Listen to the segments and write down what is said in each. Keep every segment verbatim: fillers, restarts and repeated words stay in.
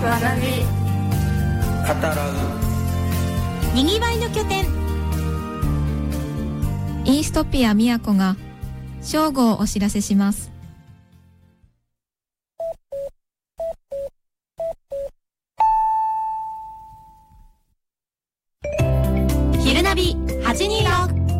学び語らうにぎわいの拠点イーストピア宮古が正午をお知らせします。 昼ナビはちにーろく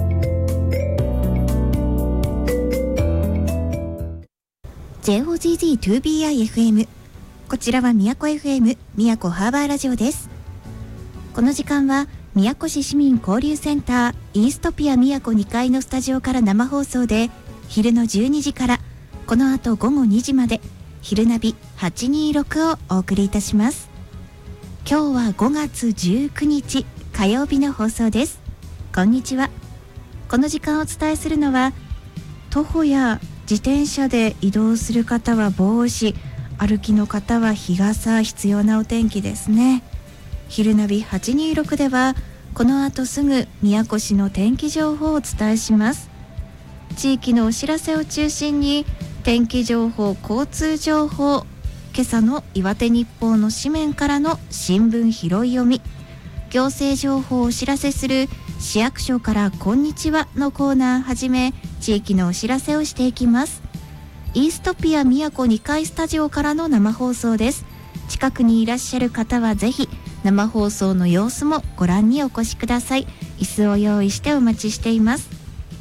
ジェイオージージーツービーアイエフエム、 こちらは宮古 エフエム 宮古ハーバーラジオです。この時間は宮古市市民交流センターイーストピア宮古にかいのスタジオから生放送で、昼のじゅうにじからこの後午後にじまで昼ナビはちにーろくをお送りいたします。今日はごがつじゅうくにち火曜日の放送です。こんにちは。この時間お伝えするのは、徒歩や自転車で移動する方は帽子、歩きの方は日傘、必要なお天気ですね。昼ナビはちにーろくではこの後すぐ宮古市の天気情報をお伝えします。地域のお知らせを中心に天気情報、交通情報、今朝の岩手日報の紙面からの新聞拾い読み、行政情報をお知らせする市役所からこんにちはのコーナーはじめ、地域のお知らせをしていきます。イーストピア宮古にかいスタジオからの生放送です。近くにいらっしゃる方はぜひ生放送の様子もご覧にお越しください。椅子を用意してお待ちしています。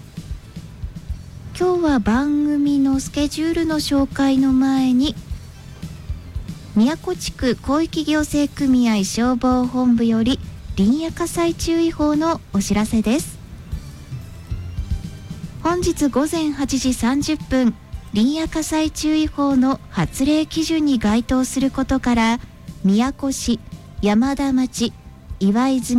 今日は番組のスケジュールの紹介の前に、宮古地区広域行政組合消防本部より林野火災注意報のお知らせです。本日午前はちじさんじゅっぷん、林野火災注意報の発令基準に該当することから、宮古市、山田町、岩泉